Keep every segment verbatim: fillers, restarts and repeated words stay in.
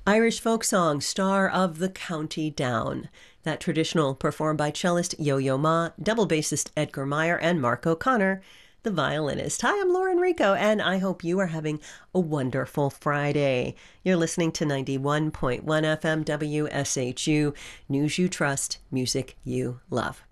Irish folk song, Star of the County Down. That traditional performed by cellist Yo-Yo Ma, double bassist Edgar Meyer, and Mark O'Connor, the violinist. Hi, I'm Lauren Rico, and I hope you are having a wonderful Friday. You're listening to ninety-one point one F M W S H U, News You Trust, Music You Love.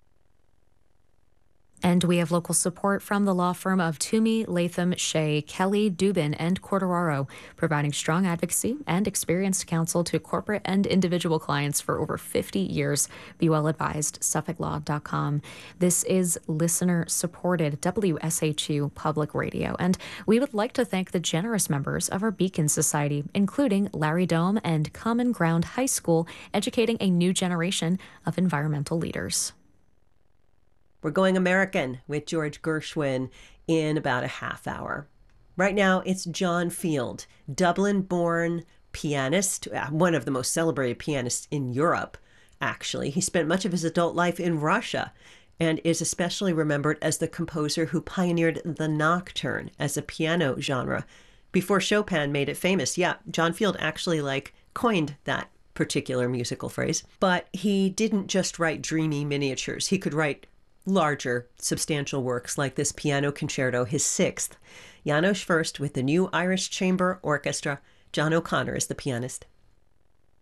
And we have local support from the law firm of Toomey, Latham, Shea, Kelly, Dubin, and Corderaro, providing strong advocacy and experienced counsel to corporate and individual clients for over fifty years. Be well advised, Suffolk Law dot com. This is listener-supported W S H U Public Radio, and we would like to thank the generous members of our Beacon Society, including Larry Dome and Common Ground High School, educating a new generation of environmental leaders. We're going American with George Gershwin in about a half hour. Right now, it's John Field, Dublin-born pianist, one of the most celebrated pianists in Europe, actually. He spent much of his adult life in Russia and is especially remembered as the composer who pioneered the nocturne as a piano genre before Chopin made it famous. Yeah, John Field actually like coined that particular musical phrase. But he didn't just write dreamy miniatures. He could write larger, substantial works like this piano concerto, his sixth. János first with the New Irish Chamber Orchestra. John O'Connor is the pianist.